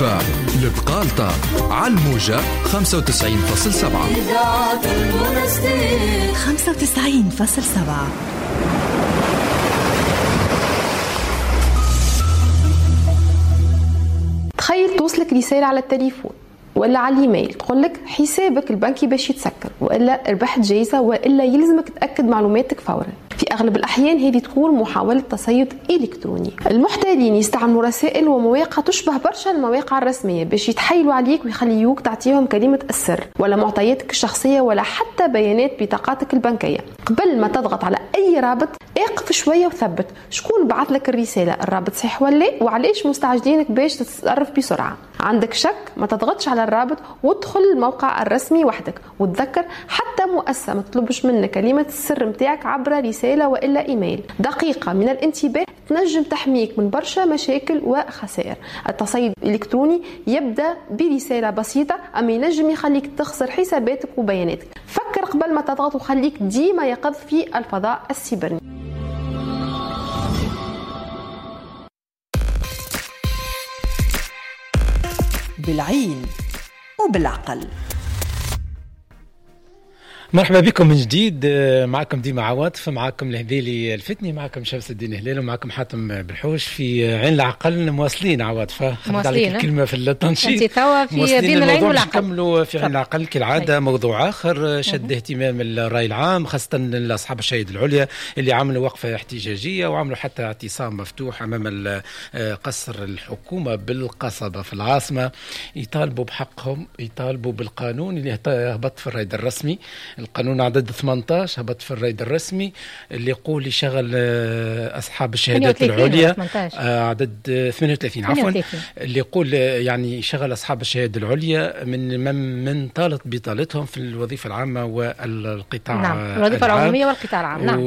الأخبار البقالطة على الموجة 95.7 95.7. تخيل توصلك رسالة على التليفون ولا على الايميل تقولك حسابك البنكي باش يتسكر، والا ربحت جايزة، والا يلزمك تأكد معلوماتك فورا. في أغلب الأحيان هذه تكون محاولة تصيد إلكتروني. المحتالين يستعملوا رسائل ومواقع تشبه برشا المواقع الرسمية باش يتحايلوا عليك ويخليوك تعطيهم كلمة السر ولا معطياتك الشخصية ولا حتى بيانات بطاقاتك البنكية. قبل ما تضغط على أي رابط اقف شوية وثبت شكون بعث لك الرسالة، الرابط صحيح ولا وعليش مستعجلينك باش تتصرف بسرعة. عندك شك ما تضغطش على الرابط وادخل الموقع الرسمي وحدك، وتذكر حتى مؤسسة ما تطلبش منك كلمة السر متاعك عبر رسالة وإلا إيميل. دقيقة من الانتباه تنجم تحميك من برشا مشاكل وخسائر. التصيد الإلكتروني يبدأ برسالة بسيطة أما ينجم يخليك تخسر حساباتك وبياناتك. فكر قبل ما تضغط وخليك ديما يقظ في الفضاء السيبرني. بالعين وبالعقل. مرحبا بكم من جديد، معكم ديما عواطف، معكم الهذيلي الفتني، معكم شمس الدين هلال، ومعكم حاتم بالحوش في عين العقل. مواصلين عواطف، خدت عليك الكلمة في التنشيط. انت توا في بين العين والعقل. نكملوا في عين العقل كالعادة. موضوع آخر شد اهتمام الرأي العام، خاصة أصحاب الشهادة العليا اللي عملوا وقفة احتجاجية وعملوا حتى اعتصام مفتوح أمام قصر الحكومة بالقصبة في العاصمة، يطالبوا بحقهم، يطالبوا بالقانون اللي هبط في الرائد الرسمي. القانون عدد 18 هبط في الرائد الرسمي اللي يقول يشغل أصحاب الشهادات العليا، عدد 38 عفوا، اللي يقول يعني يشغل أصحاب الشهادة العليا من طالت بطالتهم في الوظيفة العامة والقطاع نعم. الوظيفة العمومية والقطاع العام. نعم.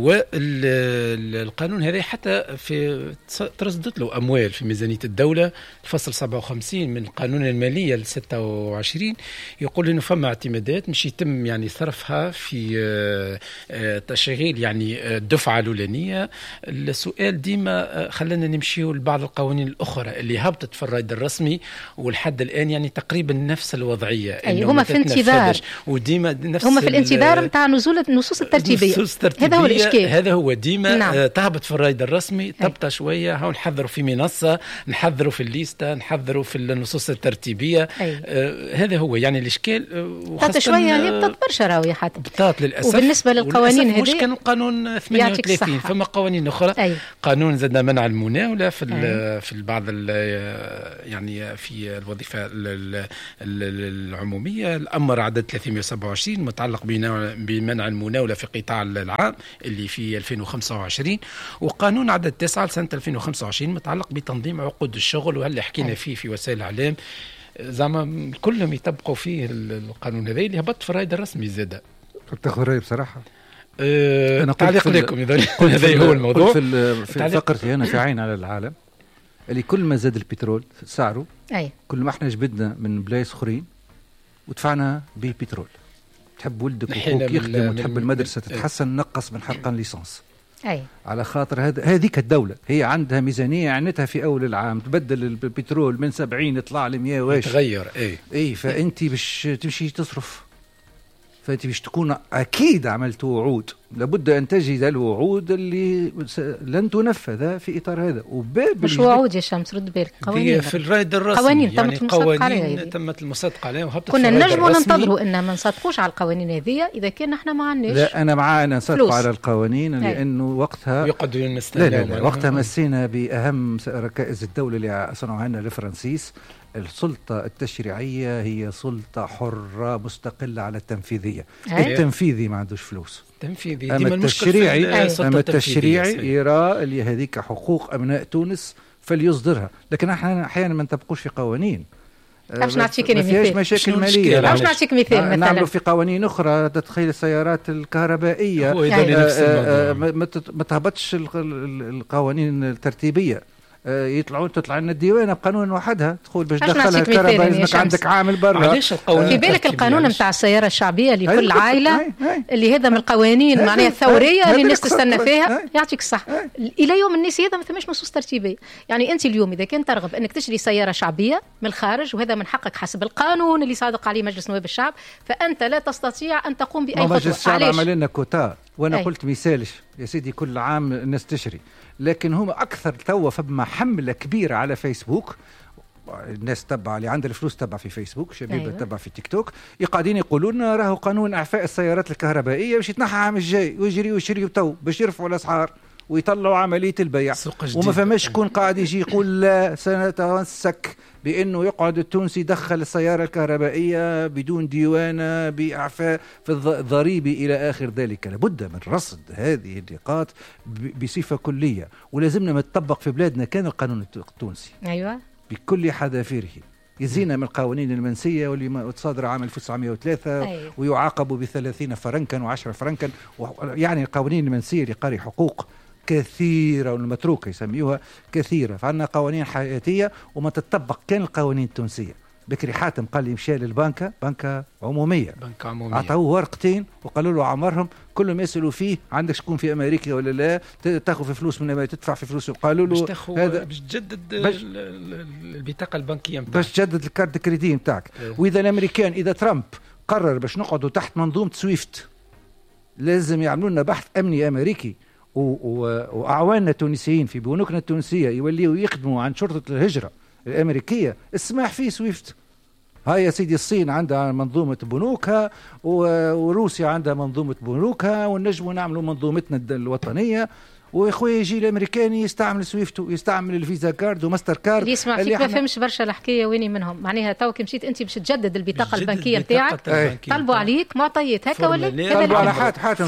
والقانون هذا حتى في ترصدت له أموال في ميزانية الدولة. الفصل 57 من القانون المالية 26 يقول إنه فما اعتمادات مش يتم يعني صرفها في تشغيل يعني الدفعة الأولانية. السؤال ديما خلنا نمشيو لبعض القوانين الأخرى اللي هبطت في الرائد الرسمي والحد الآن يعني تقريبا نفس الوضعية. أي هما في انتظار، وديما نفس هما في الانتظار نتاع نزول النصوص الترتيبية. هذا هو الإشكال، هذا هو ديما. نعم. تهبط في الرائد الرسمي تبطأ شوية، هاو نحضروا في منصة، نحضروا في الليستة، نحضروا في النصوص الترتيبية. هذا هو يعني الإشكال. حتى شوية يبطأ برشا راوي حتى بطاط للأسف. وبالنسبة للقوانين هذه مش كان القانون 38 فما قوانين أخرى. قانون زاد منع المناولة في البعض يعني في الوظيفة العمومية. الأمر عدد 327 متعلق بمنع المناولة في القطاع العام اللي في 2025، وقانون عدد 9 لسنة 2025 متعلق بتنظيم عقود الشغل، وهل حكينا فيه في وسائل الإعلام. زعما كلهم يطبقوا فيه القانون هذا اللي هبط في الرائد الرسمي. زاد تاخذ بصراحه أنا تعليق لكم هذا هو الموضوع. في فقرتي أنا في عين على العالم اللي كل ما زاد البترول سعره كل ما احنا جبدنا من بلايص اخرين ودفعنا ببترول. تحب ولدك وأخوك يخدم وتحب المدرسة تتحسن، نقص من حقا ليسانس. على خاطر هذيك الدولة هي عندها ميزانية عنتها في أول العام تبدل البترول من 70 يطلع ل 100 واش تغير. فأنت باش تمشي تصرف، فأنت باش تكون أكيد عملت وعود، لابد أن تجد الوعود اللي لن تنفذ في إطار هذا. مش وعود يا شمس، رد بالك، قوانين في الرائد الرسمي، قوانين يعني قوانين تمت المصادقة عليها وهبطت. كنا نجموا ننتظروا إن ما نصدقوش على القوانين هذه إذا كان احنا ما عندناش. لا أنا معانا نصدقوا على القوانين لأنه وقتها لا وقتها مسينا بأهم ركائز الدولة اللي صنعوها لنا الفرنسيس. السلطة التشريعية هي سلطة حرة مستقلة على التنفيذية. التنفيذي ما عندوش فلوس. أما التشريعي يرى اللي هذيك حقوق أبناء تونس فليصدرها، لكن احنا أحيانا ما نتبقوش في قوانين. باش نعطيك مثال، ما فيهاش مشاكل مالية. باش نعطيك مثال مثلا نعملوا في قوانين أخرى تدخل السيارات الكهربائية، ما تهبطش القوانين الترتيبية. تطلع لنا الديوانه بقانون وحدها تقول باش تدخلها الكهرباء لازمك عندك عامل برا. في بالك القانون نتاع السياره الشعبيه لكل عائله اللي هذا من القوانين معناها الثوريه اللي الناس تستنى فيها. يعطيك الصح. الى يوم الناس هذا ما ثماش نصوص ترتيبيه. يعني انت اليوم اذا كنت ترغب انك تشتري سياره شعبيه من الخارج وهذا من حقك حسب القانون اللي صادق عليه مجلس نواب الشعب، فانت لا تستطيع ان تقوم باي خطوه. مجلس الشعب عمل لنا كوتا وانا قلت مثالش يا سيدي كل عام الناس تشري، لكن هم اكثر توا فما حمله كبيره على فيسبوك. الناس تبع اللي عندها الفلوس تبع في فيسبوك، شباب تبع في تيك توك، يقعدين يقولون راهو قانون اعفاء السيارات الكهربائيه باش يتنحى عام الجاي ويجريوا تو باش يرفعوا الاسعار ويطلعوا عمليه البيع. وما فماش شكون قاعد يجي يقول لا سنتمسك بانه يقعد التونسي يدخل السياره الكهربائيه بدون ديوانه باعفاء في الضريبه الى اخر ذلك. لابد من رصد هذه النقاط بصفه كليه، ولازمنا ما تطبق في بلادنا كان القانون التونسي بكل حذافيره. يزينا من القوانين المنسية واللي تصادر عام 1903 ويعاقب ب30 فرنكا و10 فرنكا، يعني القوانين المنسية اللي قاري حقوق كثيرة والمتروكة يسميوها كثيرة. فعندنا قوانين حياتية وما تطبق كان القوانين التونسية. بكري حاتم قال لي مشى للبنكة، بنكة عمومية، عطوه ورقتين وقالوا له عمرهم، كلهم يسألوا فيه عندك شكون في أمريكا ولا لا، تاخذ في فلوس من أمريكا، تدفع في فلوس. قالوا له هذا باش تجدد البطاقة البنكية نتاعك، باش تجدد الكارت كريدي نتاعك. وإذا الأمريكان إذا ترامب قرر باش نقعدوا تحت منظومة سويفت لازم يعملوا لنا بحث أمني أمريكي، وأعواننا التونسيين في بنوكنا التونسية يوليوا يخدموا عن شرطة الهجرة الأمريكية. اسمح فيه سويفت. هاي يا سيدي الصين عندها منظومة بنوكها وروسيا عندها منظومة بنوكها، ونجموا نعملوا منظومتنا الوطنية. واخويا يجي الامريكاني يستعمل سويفت ويستعمل الفيزا كارد وماستر كارد. اللي يسمع فيك ما فهمش برشا الحكايه ويني منهم. معناها توك مشيت انت باش تجدد البطاقه البنكيه نتاعك، طلبوا عليك معطيات هكا ولا طلبوا على حاتم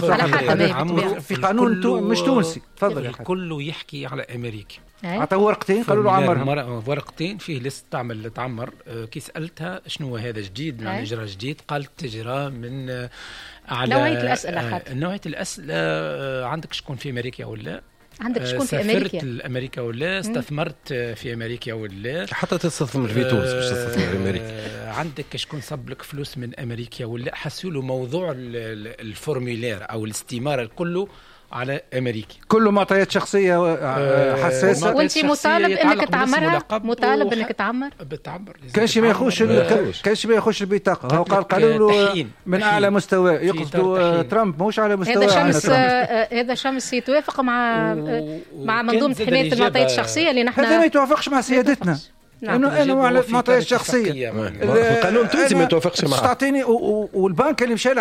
في قانون مش تونسي. تفضل. كله يحكي على امريكا. عطوا ورقتين قالوا له عمرهم، ورقتين فيه لست تعمر. كي سالتها شنو هذا جديد من اجراء جديد، قالت تجرى من على نوعيه الاسئله. نوعيه الاسئله عندك شكون في امريكا ولا عندك شكون في امريكا، سافرت لامريكا ولا استثمرت في امريكا ولا حتى تستثمر في تونس باش تستثمر في امريكا، عندك شكون صب لك فلوس من امريكا ولا. حسوا له موضوع الفورمولير او الاستماره كله على امريكا، كله معطيات شخصيه حساسه. وانت مطالب انك تعمرها، مطالب انك بتعمر. كانش ما يخش البطاقه. هو قالوا له من اعلى مستوى يقصدوا ترامب، مش على مستوى هذا شمس يتوافق مع منظومه حمايه المعطيات الشخصيه اللي نحن. هذا ما يتوافقش مع سيادتنا. انا على معطيات شخصيه القانون التونسي ما يتوافقش معه. تعطيني والبنك اللي مشى له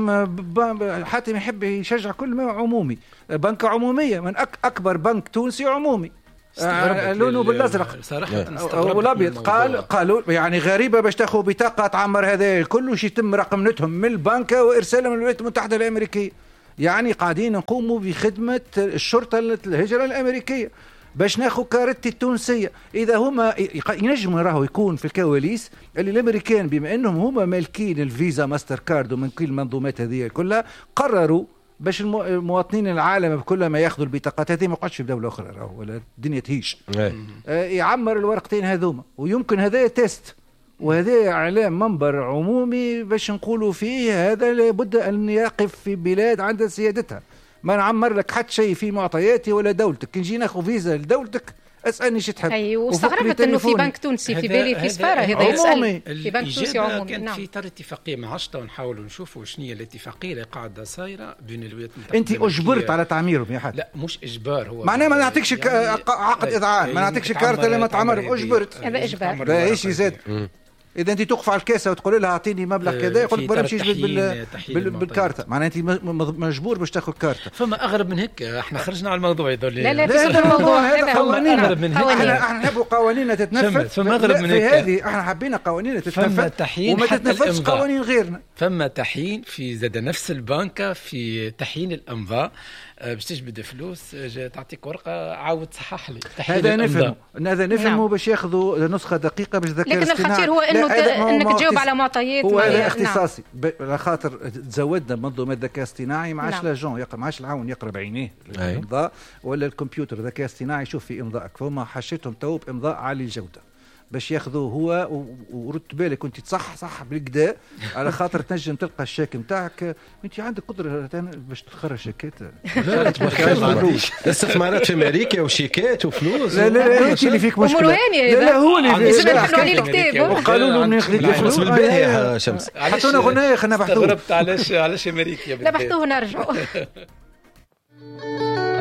حاتم يحب يشجع كل ما عمومي، بنك عموميه من اكبر بنك تونسي عمومي لونه بالازرق والابيض. قالوا يعني غريبه باش تاخذ بطاقه تعمر هذا الكل يتم رقمنتهم من البنكه وارسالهم للولايات المتحده الامريكيه. يعني قاعدين نقوموا بخدمه الشرطه الهجره الامريكيه باش ناخذ كارتي التونسيه. اذا هما ينجموا راهو يكون في الكواليس اللي الامريكان بما انهم هما مالكين الفيزا ماستر كارد ومن كل المنظومات هذه كلها، قرروا باش المواطنين العالم كلها ما ياخذوا البطاقات هذه ما يقعدش في دوله اخرى راهو ولا الدنيا تهيش. يعمر الورقتين هذوما. ويمكن هذا تيست وهذا اعلام منبر عمومي باش نقولوا فيه هذا لابد ان يقف في بلاد عندها سيادتها. ما نعمر لك حتى شيء في معطياتي ولا دولتك. كي نجي ناخذ فيزا لدولتك اسالني شو تحب. واستغربت انه في بنك تونسي في بالي في سفاره هذا يسال في بنك تونسي عمومي. كان في اتفاقيه مع عشتا ونحاولوا نشوفوا شنو هي الاتفاقيه اللي قاعده صايره بين الولايات المتحده. انت اجبرت على تعميرهم يا حاج؟ لا مش اجبار، هو معناه ما نعطيكش يعني عقد اذعان، ما نعطيكش كارت لما تعمر. اجبرت. هذا اجبار. لا ايش يزاد. اذا انت توقف على الكاسه وتقول لها اعطيني مبلغ كذا، يقول لك بلا نمشيش بالكارته. معناها انت مجبور باش تاخذ كارته. فما اغرب من هيك. احنا خرجنا على الموضوع يظل. لا في الموضوع هذا قوانيننا. احنا نحبوا قوانيننا تتنفذ. فما اغرب من هيك. هذه احنا حبينا قوانيننا تتنفذ وما تتنفذش قوانين غيرنا. فما تحيين في زاد نفس البنكه في تحيين الامضاء. باش تجبد فلوس تعطيك ورقه عاود تصحح لي. هذا نفهمه باش ياخذوا نسخه دقيقه باش ذكاء لكن الخطير هو انك تجاوب على معطيات. هو هذا اختصاصي على خاطر تزودنا منظومه الذكاء الاصطناعي ما عادش لاجون يقرا، ما عادش العون يقرا بعينيه الامضاء ولا الكمبيوتر ذكاء اصطناعي يشوف في امضائك، فهم حشيتهم تو بامضاء عالي الجوده باش ياخذوه هو ورد بالك كنت صح بالكدا على خاطر تنجم تلقى الشيك نتاعك. انت عندك قدره باش تخرج شيكات؟ لا تبارك الله ما عنديش استثمارات في امريكا وشيكات وفلوس. لا انت اللي فيك مشكله. لا هو اللي لازم نحلوا عليه الكتاب وقالوا له ناخذ الفلوس بالباهي يا شمس. حطونا غنايه خلينا نبحثوا. استغربت علاش امريكا لا بحثوه نرجعوا.